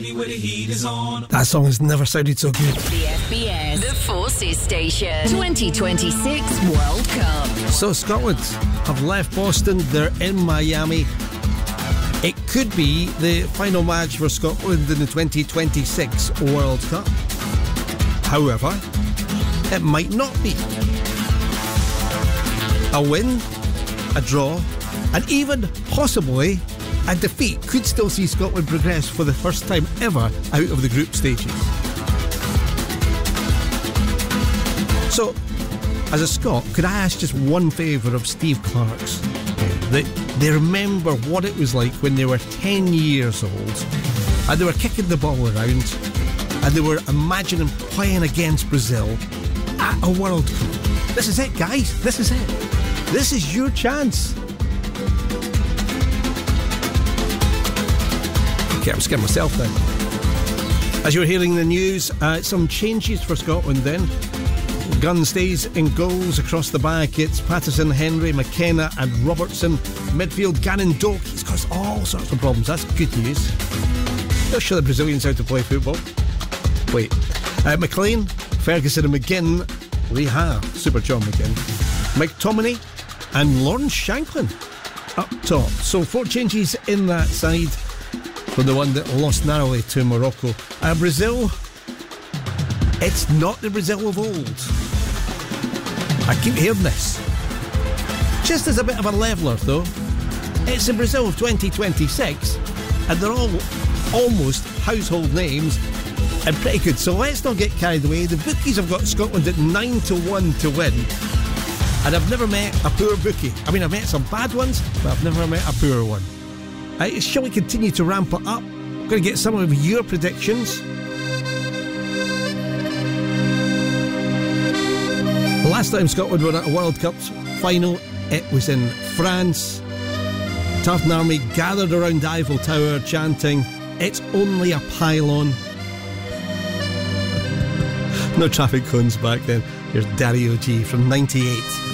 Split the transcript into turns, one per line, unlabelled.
Where the heat is on.
That song has never sounded so good.
The FBS, the Forces Station, 2026 World Cup.
So Scotland have left Boston, they're in Miami. It could be the final match for Scotland in the 2026 World Cup. However, it might not be. A win, a draw, and even possibly a defeat could still see Scotland progress for the first time ever out of the group stages. So, as a Scot, could I ask just one favour of Steve Clarke's? That they remember what it was like when they were 10 years old and they were kicking the ball around and they were imagining playing against Brazil at a World Cup. This is it, guys. This is it. This is your chance. Okay, I'm scaring myself then. As you're hearing the news, some changes for Scotland then. Gunn stays in goals across the back. It's Patterson, Henry, McKenna and Robertson. Midfield, Gannon Doak. He's caused all sorts of problems. That's good news. They'll show the Brazilians how to play football. Wait. McLean, Ferguson and McGinn. We have Super John McGinn, McTominay and Lawrence Shanklin up top. So 4 changes in that side from the one that lost narrowly to Morocco. Brazil, it's not the Brazil of old. I keep hearing this. Just as a bit of a leveller though, it's the Brazil of 2026 and they're all almost household names and pretty good. So let's not get carried away. The bookies have got Scotland at 9-1 to win. And I've never met a poor bookie. I mean, I've met some bad ones, but I've never met a poor one. Shall we continue to ramp it up? I'm going to get some of your predictions. Last time Scotland were at a World Cup final, it was in France. Tartan Army gathered around Eiffel Tower chanting, "It's only a pylon." No traffic cones back then. Here's Daddy O.G. from 98.